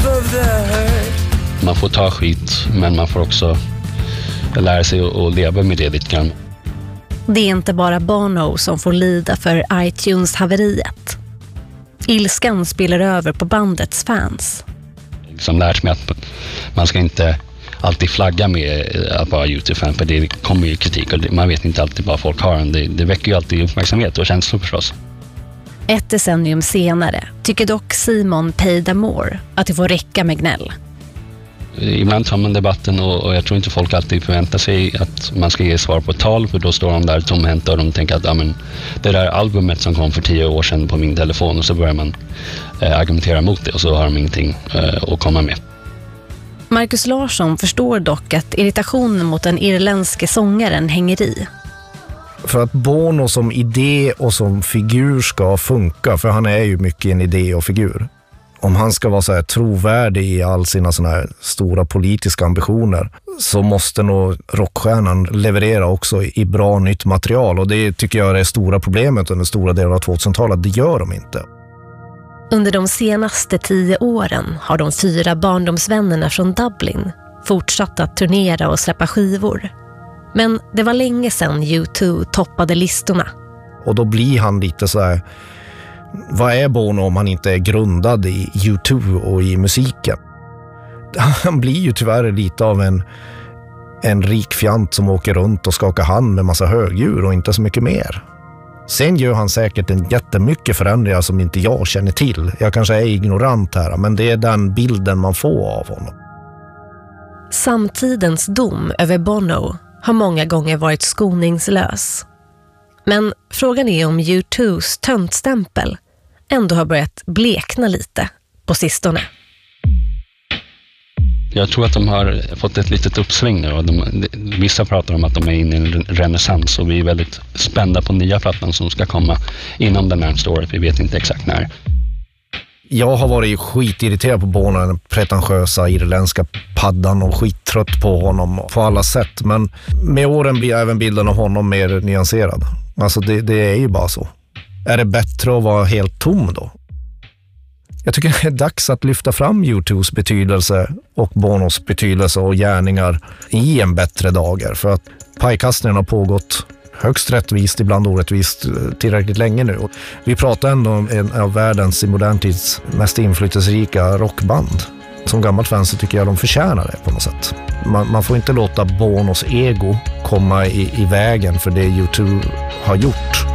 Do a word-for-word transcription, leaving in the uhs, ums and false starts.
Man får ta skit, men man får också lära sig att leva med det lite grann. Det är inte bara Bono som får lida för iTunes-haveriet. Ilskan spiller över på bandets fans. Som lärt mig att man ska inte alltid flagga med att vara YouTube-fan, för det kommer ju kritik och man vet inte alltid vad folk har. Det, det väcker ju alltid uppmärksamhet och känslor förstås. Ett decennium senare tycker dock Simon Peidamore att det får räcka med gnäll. Ibland tar man debatten och, och jag tror inte folk alltid förväntar sig att man ska ge svar på ett tal, för då står de där tomhänta och de tänker att ja, men, det där albumet som kom för tio år sedan på min telefon, och så börjar man eh, argumentera mot det och så har de ingenting eh, att komma med. Marcus Larsson förstår dock att irritationen mot den irländske sångaren hänger i. För att Bono som idé och som figur ska funka, för han är ju mycket en idé och figur. Om han ska vara så här trovärdig i all sina såna här stora politiska ambitioner, så måste nog rockstjärnan leverera också i bra nytt material. Och det tycker jag är det stora problemet under stora delar av tvåtusentalet. Det gör de inte. Under de senaste tio åren har de fyra barndomsvännerna från Dublin fortsatt att turnera och släppa skivor. Men det var länge sedan U två toppade listorna. Och då blir han lite så här, vad är Bono om han inte är grundad i U två och i musiken? Han blir ju tyvärr lite av en, en rik fjant som åker runt och skakar hand med massa högdjur och inte så mycket mer. Sen gör han säkert en jättemycket förändringar som inte jag känner till. Jag kanske är ignorant här, men det är den bilden man får av honom. Samtidens dom över Bono har många gånger varit skoningslös. Men frågan är om U tvås töntstämpel ändå har börjat blekna lite på sistone. Jag tror att de har fått ett litet uppsving nu. Och de, vissa pratar om att de är inne i en renässans, och vi är väldigt spända på nya plattan som ska komma inom det närmaste året. Vi vet inte exakt när. Jag har varit skitirriterad på Bono, den pretentiösa irländska paddan, och skittrött på honom på alla sätt. Men med åren blir även bilden av honom mer nyanserad. Alltså det, det är ju bara så. Är det bättre att vara helt tom då? Jag tycker det är dags att lyfta fram U tvås betydelse och Bonos betydelse och gärningar i en bättre dagar. För att pajkastningen har pågått högst rättvist, ibland orättvist, tillräckligt länge nu. Vi pratar ändå om en av världens i modern tids mest inflytelserika rockband. Som gammalt fan så tycker jag de förtjänar det på något sätt. Man, man får inte låta Bonos ego komma i, i vägen för det U två har gjort.